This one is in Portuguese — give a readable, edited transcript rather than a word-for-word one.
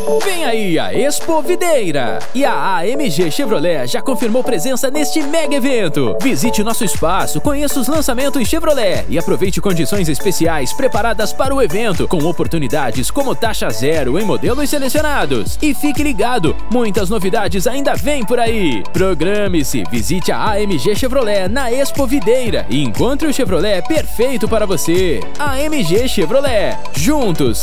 Vem aí a Expo Videira! E a AMG Chevrolet já confirmou presença neste mega evento. Visite nosso espaço, conheça os lançamentos Chevrolet e aproveite condições especiais preparadas para o evento, com oportunidades como taxa zero em modelos selecionados. E fique ligado, muitas novidades ainda vêm por aí. Programe-se, visite a AMG Chevrolet na Expo Videira e encontre o Chevrolet perfeito para você. AMG Chevrolet, juntos